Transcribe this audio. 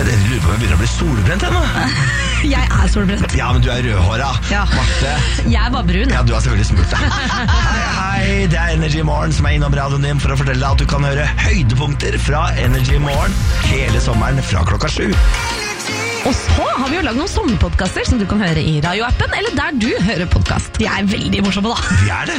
Jeg lurer på om jeg begynner å bli solbrent ennå. Jeg solbrent. Ja, men du rødhåra. Ja. Marte. Jeg var brun. Ja, du har selvfølgelig smurt deg. Hei, det Energy Morgen som innom radioen din for å fortelle deg at du kan høre høydepunkter fra Energy Morgen hele sommeren fra 7:00. Og så har vi jo laget noen sommerpodcaster som du kan høre i radioappen, eller der du hører podcast. De veldig morsomme da. De det.